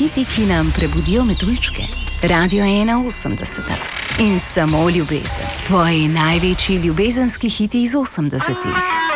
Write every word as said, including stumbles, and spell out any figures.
hiti, ki nam prebudijo metuljčke. Radio ena osemdeseta. In samo ljubezen. Tvoji največji ljubezenski hiti iz osemdesetih.